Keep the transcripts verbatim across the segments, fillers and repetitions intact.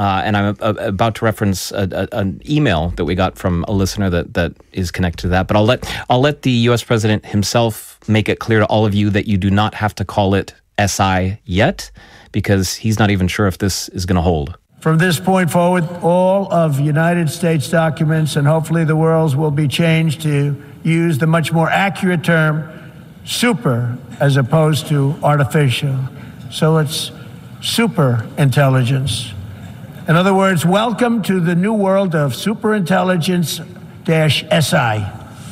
Uh, and I'm a, a, about to reference a, a, an email that we got from a listener that, that is connected to that. But I'll let I'll let the U S president himself make it clear to all of you that you do not have to call it S I yet, because he's not even sure if this is going to hold. From this point forward, all of United States documents and hopefully the world's will be changed to use the much more accurate term super as opposed to artificial. So it's super intelligence. In other words, welcome to the new world of superintelligence dash S I.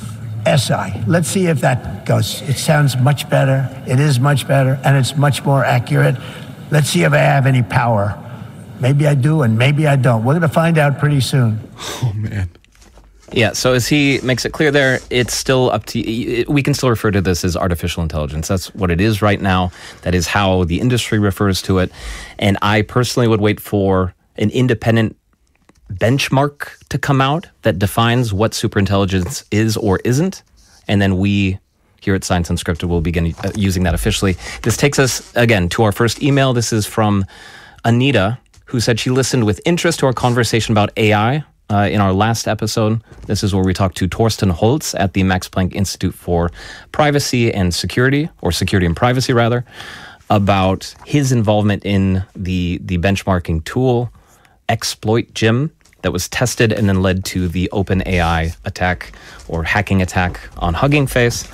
S I. Let's see if that goes. It sounds much better. It is much better, and it's much more accurate. Let's see if I have any power. Maybe I do, and maybe I don't. We're going to find out pretty soon. Oh, man. Yeah, so as he makes it clear there, it's still up to, we can still refer to this as artificial intelligence. That's what it is right now. That is how the industry refers to it. And I personally would wait for an independent benchmark to come out that defines what superintelligence is or isn't. And then we here at Science Unscripted will begin using that officially. This takes us, again, to our first email. This is from Anita, who said she listened with interest to our conversation about A I uh, in our last episode. This is where we talked to Thorsten Holz at the Max Planck Institute for Privacy and Security, or Security and Privacy, rather, about his involvement in the, the benchmarking tool ExploitGym that was tested and then led to the OpenAI attack or hacking attack on Hugging Face.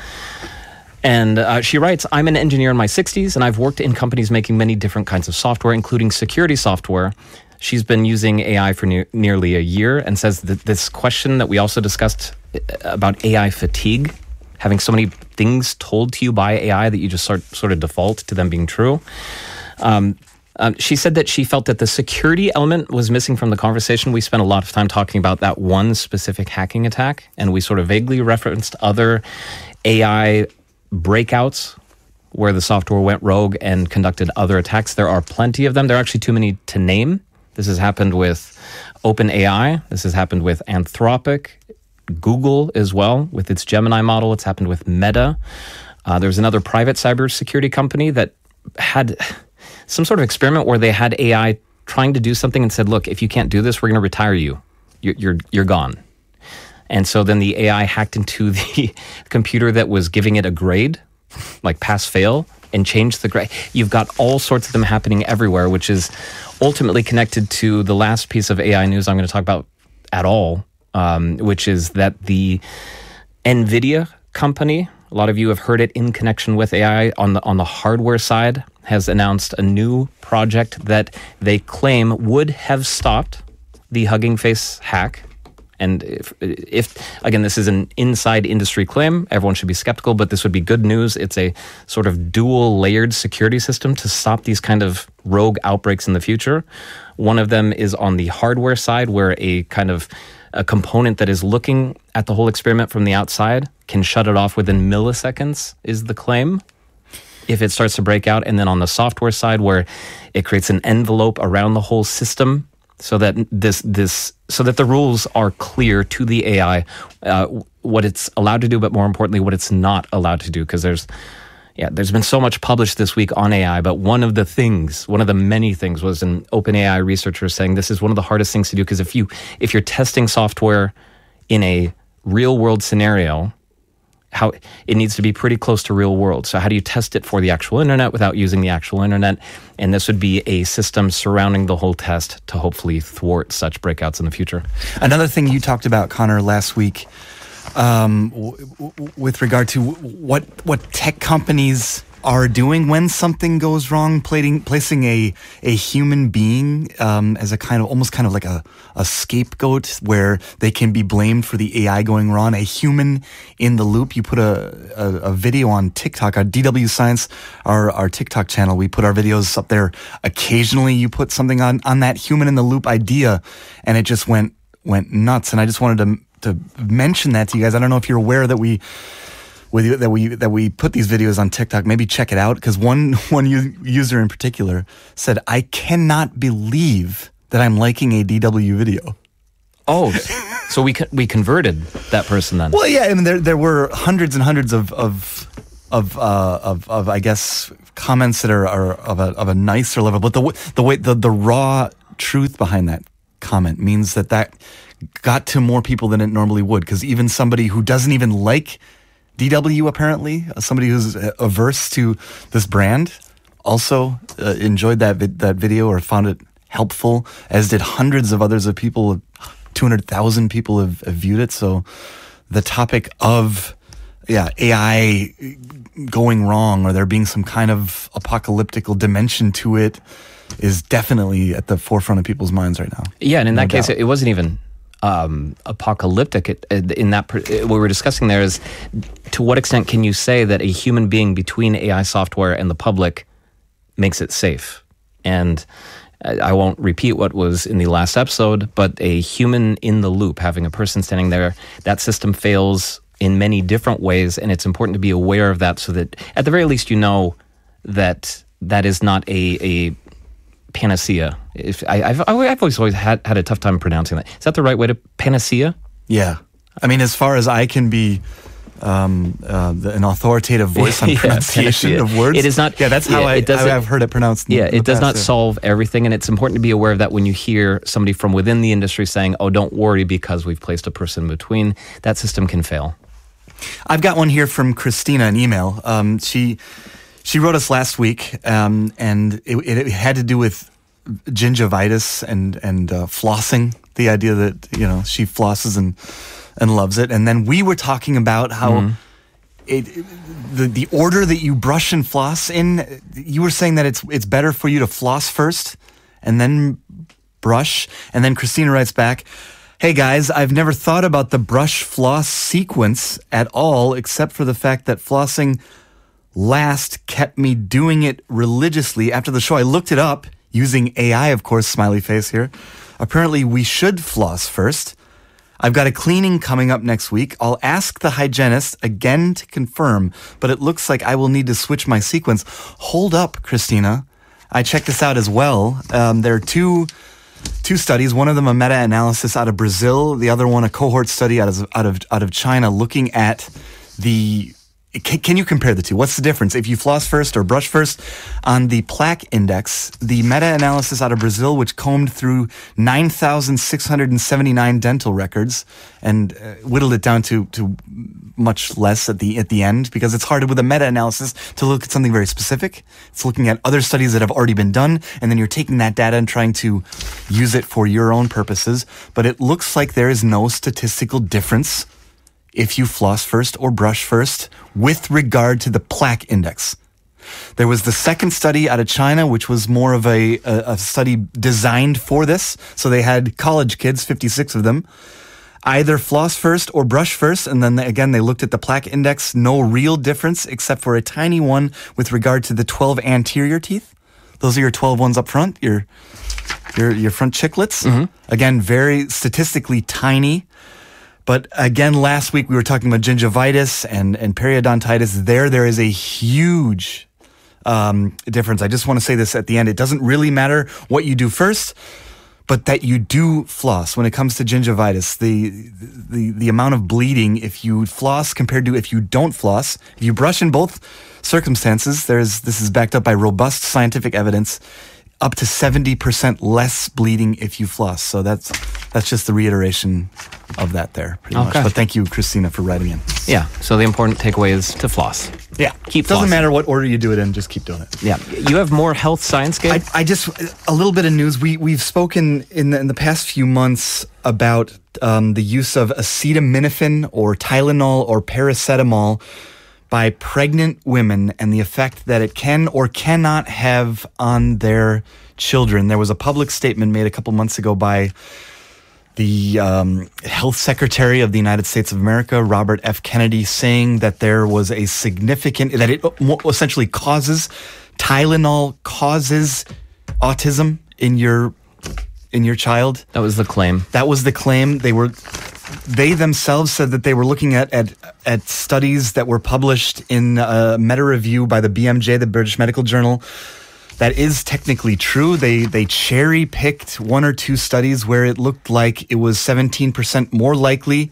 And uh, she writes, I'm an engineer in my sixties, and I've worked in companies making many different kinds of software, including security software. She's been using A I for ne- nearly a year and says that this question that we also discussed about A I fatigue, having so many things told to you by A I that you just sort, sort of default to them being true. Um, Um, she said that she felt that the security element was missing from the conversation. We spent a lot of time talking about that one specific hacking attack, and we sort of vaguely referenced other A I breakouts where the software went rogue and conducted other attacks. There are plenty of them. There are actually too many to name. This has happened with OpenAI. This has happened with Anthropic, Google as well, with its Gemini model. It's happened with Meta. Uh, there's another private cybersecurity company that had some sort of experiment where they had A I trying to do something and said, look, if you can't do this, we're going to retire you. You're, you're, you're gone. And so then the A I hacked into the computer that was giving it a grade, like pass, fail, and changed the grade. You've got all sorts of them happening everywhere, which is ultimately connected to the last piece of A I news I'm going to talk about at all, um, which is that the NVIDIA company, a lot of you have heard it in connection with A I on the on the hardware side, has announced a new project that they claim would have stopped the Hugging Face hack. And if, if, again, this is an inside industry claim, everyone should be skeptical, but this would be good news. It's a sort of dual layered security system to stop these kind of rogue outbreaks in the future. One of them is on the hardware side, where a kind of a component that is looking at the whole experiment from the outside can shut it off within milliseconds, is the claim, if it starts to break out. And then on the software side, where it creates an envelope around the whole system so that this this so that the rules are clear to the A I, uh, what it's allowed to do, but more importantly, what it's not allowed to do. Because there's yeah, there's been so much published this week on A I, but one of the things, one of the many things, was an OpenAI researcher saying this is one of the hardest things to do, because if you if you're testing software in a real world scenario, how it needs to be pretty close to real world. So how do you test it for the actual internet without using the actual internet? And this would be a system surrounding the whole test to hopefully thwart such breakouts in the future. Another thing you talked about, Connor, last week, um, w- w- with regard to what what tech companies are doing when something goes wrong, placing, placing a a human being um, as a kind of almost kind of like a, a scapegoat where they can be blamed for the A I going wrong. A human in the loop. You put a, a, a video on TikTok, our D W Science, our, our TikTok channel. We put our videos up there. Occasionally you put something on, on that human in the loop idea, and it just went went nuts. And I just wanted to to mention that to you guys. I don't know if you're aware that we With you, that we that we put these videos on TikTok. Maybe check it out, because one one u- user in particular said, "I cannot believe that I'm liking a D W video." Oh, so we we converted that person then? Well, yeah, I mean there there were hundreds and hundreds of of of uh, of, of I guess comments that are, are of a of a nicer level, but the the way the the raw truth behind that comment means that that got to more people than it normally would, because even somebody who doesn't even like D W, apparently, somebody who's averse to this brand, also uh, enjoyed that vi- that video or found it helpful, as did hundreds of others of people. two hundred thousand people have, have viewed it. So the topic of yeah A I going wrong, or there being some kind of apocalyptic dimension to it, is definitely at the forefront of people's minds right now. Yeah, and in No that case, doubt. it wasn't even um, apocalyptic. It, in that, per- what we were discussing there is, to what extent can you say that a human being between A I software and the public makes it safe? And I won't repeat what was in the last episode, but a human in the loop, having a person standing there, that system fails in many different ways, and it's important to be aware of that so that at the very least you know that that is not a, a panacea. If I, I've, I've always always had, had a tough time pronouncing that. Is that the right way to panacea? Yeah. I mean, as far as I can be um, uh, the, an authoritative voice on Yeah, pronunciation panacea. of words. It is not- Yeah, that's how, yeah, I, it doesn't- how I've heard it pronounced. in Yeah, the it does past, not yeah. solve everything, and it's important to be aware of that when you hear somebody from within the industry saying, oh, don't worry because we've placed a person in between. That system can fail. I've got one here from Christina, an email. Um, she she wrote us last week, um, and it, it had to do with gingivitis and and uh, flossing. The idea that, you know, she flosses and and loves it, and then we were talking about how. Mm-hmm. It, it, the the order that you brush and floss in, you were saying that it's it's better for you to floss first and then brush. And then Christina writes back, hey guys, I've never thought about the brush floss sequence at all, except for the fact that flossing last kept me doing it religiously after the show. I looked it up using A I, of course, smiley face here. Apparently we should floss first. I've got a cleaning coming up next week. I'll ask the hygienist again to confirm, but it looks like I will need to switch my sequence. Hold up, Christina. I checked this out as well. Um, there are two two studies. One of them a meta-analysis out of Brazil. The other one a cohort study out of out of out of China, looking at the. Can, can you compare the two? What's the difference if you floss first or brush first? On the plaque index, the meta-analysis out of Brazil, which combed through nine thousand six hundred seventy-nine dental records and uh, whittled it down to, to much less at the at the end, because it's hard with a meta-analysis to look at something very specific. It's looking at other studies that have already been done, and then you're taking that data and trying to use it for your own purposes. But it looks like there is no statistical difference if you floss first or brush first with regard to the plaque index. There was the second study out of China, which was more of a, a, a study designed for this. So they had college kids, fifty-six of them, either floss first or brush first. And then they, again, they looked at the plaque index. No real difference except for a tiny one with regard to the twelve anterior teeth. Those are your twelve ones up front, your your, your front chiclets. Mm-hmm. Again, very statistically tiny. But again, last week we were talking about gingivitis and, and periodontitis. There, there is a huge um, difference. I just want to say this at the end. It doesn't really matter what you do first, but that you do floss when it comes to gingivitis. The, the, the amount of bleeding if you floss compared to if you don't floss. If you brush in both circumstances, there's this is backed up by robust scientific evidence, up to seventy percent less bleeding if you floss. So that's that's just the reiteration of that there, pretty Okay. much. But thank you, Christina, for writing in. Yeah, so the important takeaway is to floss. Yeah. Keep Doesn't flossing. matter what order you do it in, just keep doing it. Yeah. You have more health science, Gabe? I, I just, a little bit of news. We, we've spoken in the, in the past few months about um, the use of acetaminophen or Tylenol or paracetamol by pregnant women and the effect that it can or cannot have on their children. There was a public statement made a couple months ago by the um, Health Secretary of the United States of America, Robert F. Kennedy, saying that there was a significant, that it essentially causes, Tylenol causes autism in your in your child. That was the claim. That was the claim. They were, they themselves said that they were looking at at, at studies that were published in a meta review by the B M J, the British Medical Journal. That is technically true. They they cherry picked one or two studies where it looked like it was seventeen percent more likely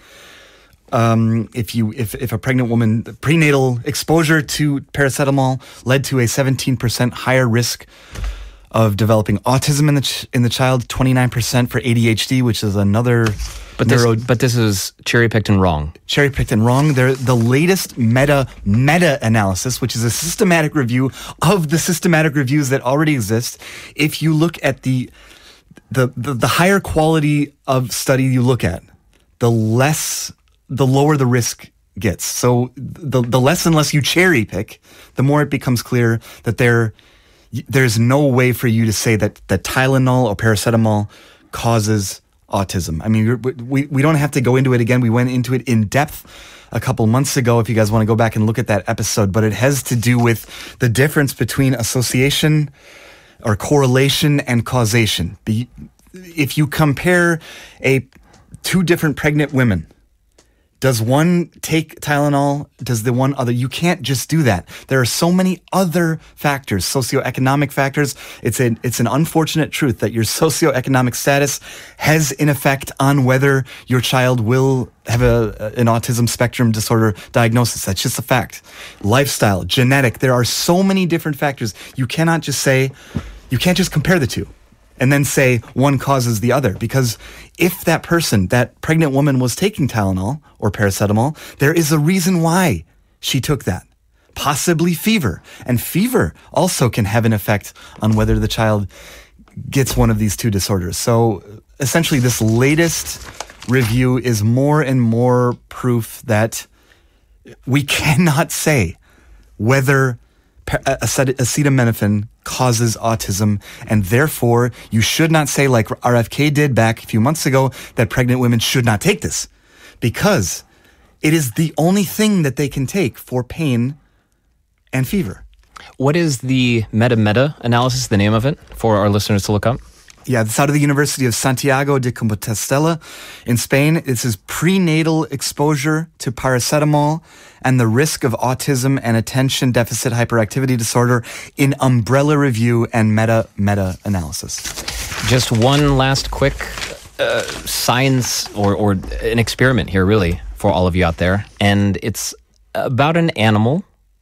um, if you if, if a pregnant woman prenatal exposure to paracetamol led to a seventeen percent higher risk of developing autism in the ch- in the child, twenty-nine percent for A D H D, which is another But neuro this, but this is cherry-picked and wrong. cherry-picked and wrong. They're the latest meta meta analysis, which is a systematic review of the systematic reviews that already exist. If you look at the the the, the higher quality of study you look at, the less the lower the risk gets. So the the less and less you cherry pick, the more it becomes clear that there there's no way for you to say that that Tylenol or paracetamol causes autism. I mean, we we don't have to go into it again. We went into it in depth a couple months ago if you guys want to go back and look at that episode, but it has to do with the difference between association or correlation and causation. The, if you compare a two different pregnant women, does one take Tylenol? Does the one other? You can't just do that. There are so many other factors, socioeconomic factors. It's an it's an unfortunate truth that your socioeconomic status has an effect on whether your child will have a an autism spectrum disorder diagnosis. That's just a fact. Lifestyle, genetic. There are so many different factors. You cannot just say, you can't just compare the two and then say one causes the other. Because if that person, that pregnant woman, was taking Tylenol or paracetamol, there is a reason why she took that. Possibly fever. And fever also can have an effect on whether the child gets one of these two disorders. So essentially, this latest review is more and more proof that we cannot say whether acetaminophen causes autism, and therefore you should not say, like R F K did back a few months ago, that pregnant women should not take this, because it is the only thing that they can take for pain and fever. What is the meta-meta analysis, the name of it, for our listeners to look up? Yeah, it's out of the University of Santiago de Compostela in Spain. This is prenatal exposure to paracetamol and the risk of autism and attention deficit hyperactivity disorder in umbrella review and meta-meta analysis. Just one last quick uh, science or, or an experiment here, really, for all of you out there. And it's about an animal.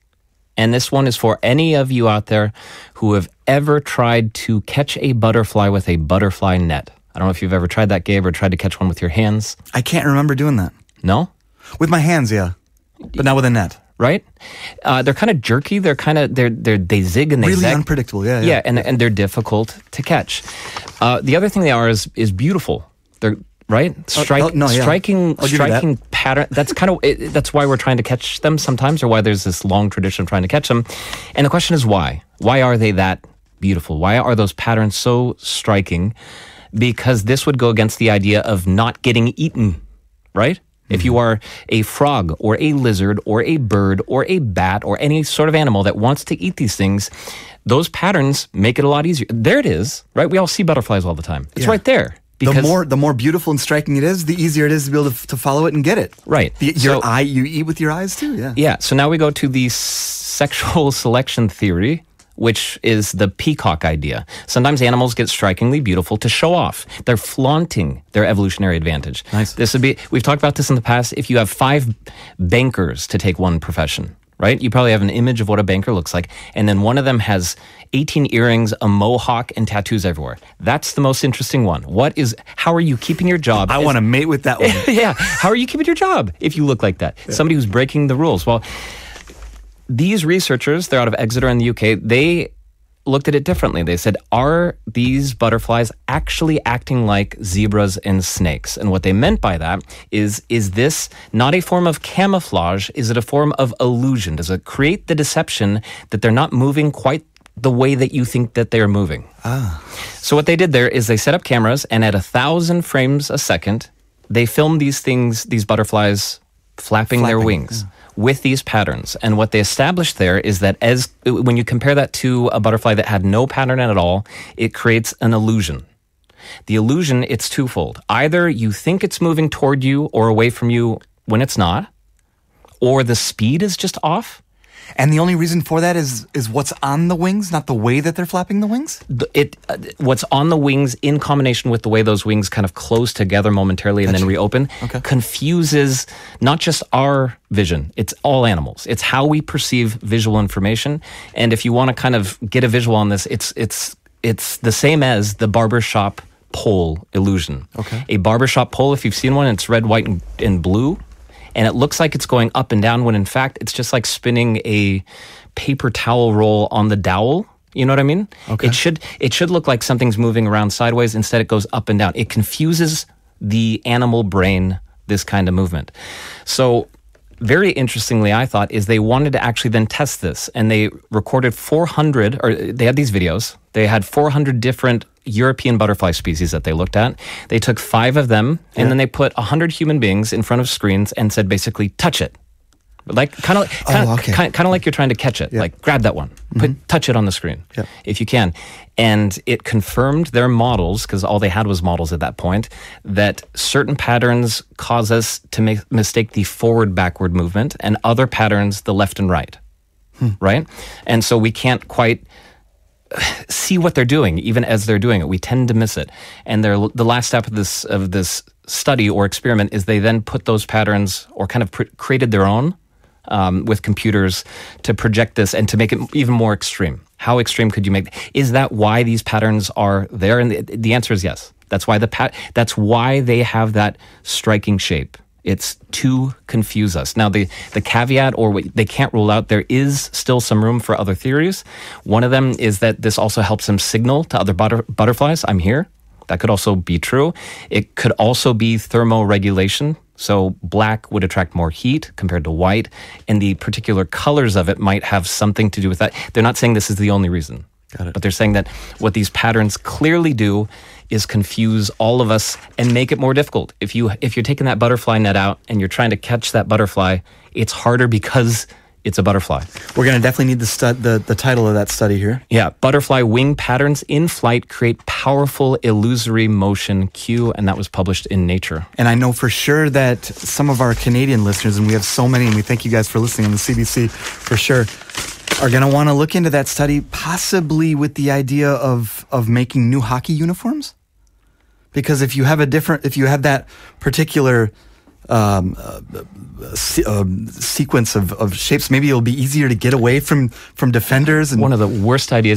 And this one is for any of you out there who have ever tried to catch a butterfly with a butterfly net. I don't know if you've ever tried that, Gabe, or tried to catch one with your hands. I can't remember doing that. No? With my hands, yeah. But not with a net. Right? Uh, they're kind of jerky. They're kind of, they're, they're, they zig and they really zag. Unpredictable, yeah. Yeah, yeah and, and they're difficult to catch. Uh, the other thing they are is, is beautiful. They're, right? Strike, oh, oh, no, yeah. Striking, striking that. pattern. That's kind of it, that's why we're trying to catch them sometimes, or why there's this long tradition of trying to catch them. And the question is why? Why are they that beautiful? Why are those patterns so striking? Because this would go against the idea of not getting eaten, right? Mm-hmm. If you are a frog or a lizard or a bird or a bat or any sort of animal that wants to eat these things, those patterns make it a lot easier. There it is, right? We all see butterflies all the time. It's yeah. right there. The more the more beautiful and striking it is, the easier it is to be able to, to follow it and get it. Right. The, your so, eye, you eat with your eyes too, yeah. Yeah, so now we go to the sexual selection theory, which is the peacock idea. Sometimes animals get strikingly beautiful to show off. They're flaunting their evolutionary advantage. Nice. This would be, we've talked about this in the past. If you have five bankers to take one profession, right? You probably have an image of what a banker looks like, and then one of them has eighteen earrings, a mohawk, and tattoos everywhere. That's the most interesting one. What is, how are you keeping your job? I want to mate with that one. Yeah. How are you keeping your job if you look like that? Yeah. Somebody who's breaking the rules. Well, these researchers, they're out of Exeter in the U K, they looked at it differently. They said, are these butterflies actually acting like zebras and snakes? And what they meant by that is, is this not a form of camouflage? Is it a form of illusion? Does it create the deception that they're not moving quite the way that you think that they're moving? Ah. So what they did there is they set up cameras, and at a thousand frames a second, they filmed these things, these butterflies flapping, flapping their wings. Yeah. With these patterns. And what they established there is that as when you compare that to a butterfly that had no pattern at all, it creates an illusion. The illusion, it's twofold. Either you think it's moving toward you or away from you when it's not, or the speed is just off. And the only reason for that is is what's on the wings, not the way that they're flapping the wings? It uh, what's on the wings in combination with the way those wings kind of close together momentarily and That's then reopen okay. confuses not just our vision, it's all animals. It's how we perceive visual information. And if you want to kind of get a visual on this, it's it's it's the same as the barbershop pole illusion. Okay. A barbershop pole, if you've seen one, it's red, white, and, and blue, and it looks like it's going up and down when in fact it's just like spinning a paper towel roll on the dowel. You know what I mean? Okay. It should it should look like something's moving around sideways. Instead, it goes up and down. It confuses the animal brain, this kind of movement. So very interestingly, I thought, is they wanted to actually then test this. And they recorded four hundred, or they had these videos. They had four hundred different European butterfly species that they looked at. They took five of them, and yeah. then they put one hundred human beings in front of screens and said, basically, touch it. Like kind of, kind, oh, of okay. kind, kind of like you're trying to catch it. Yeah. Like grab that one, put mm-hmm. touch it on the screen, yeah. if you can. And it confirmed their models, because all they had was models at that point, that certain patterns cause us to make, mistake the forward-backward movement, and other patterns the left and right. Hmm. Right, and so we can't quite see what they're doing, even as they're doing it. We tend to miss it. And they're, the last step of this of this study or experiment is they then put those patterns, or kind of pr- created their own. Um, with computers to project this and to make it even more extreme. How extreme could you make? Is that why these patterns are there? And the, the answer is yes. That's why the pat. That's why they have that striking shape. It's to confuse us. Now, the the caveat, or what they can't rule out, there is still some room for other theories. One of them is that this also helps them signal to other butter, butterflies, I'm here. That could also be true. It could also be thermoregulation. So black would attract more heat compared to white, and the particular colors of it might have something to do with that. They're not saying this is the only reason. Got it. But they're saying that what these patterns clearly do is confuse all of us and make it more difficult. If you if you're taking that butterfly net out and you're trying to catch that butterfly, it's harder because it's a butterfly. We're going to definitely need the, stu- the the title of that study here. Yeah, butterfly wing patterns in flight create powerful illusory motion cue, and that was published in Nature. And I know for sure that some of our Canadian listeners, and we have so many, and we thank you guys for listening on the C B C for sure, are going to want to look into that study, possibly with the idea of of making new hockey uniforms. Because if you have a different, if you have that particular um, uh, se- uh, sequence of, of shapes, maybe it'll be easier to get away from, from defenders. And one of the worst ideas.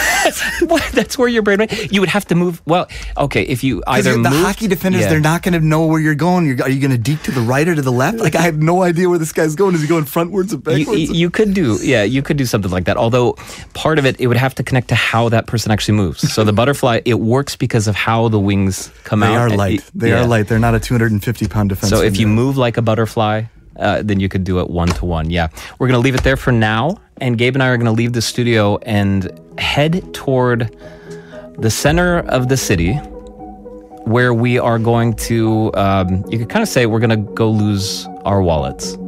That's where your brain went. You would have to move. Well, okay, if you either the move, hockey defenders, yeah. they're not going to know where you're going. You're, are you going to deke to the right or to the left? Like, I have no idea where this guy's going. Is he going frontwards or backwards? You, you could do, yeah, you could do something like that. Although part of it, it would have to connect to how that person actually moves. So the butterfly, it works because of how the wings come they out. They are light. It, they yeah. are light. They're not a two hundred fifty pound defense. So if you move like a butterfly, uh, then you could do it one to one. Yeah, we're going to leave it there for now. And Gabe and I are going to leave the studio and head toward the center of the city, where we are going to, um, you could kind of say we're going to go lose our wallets.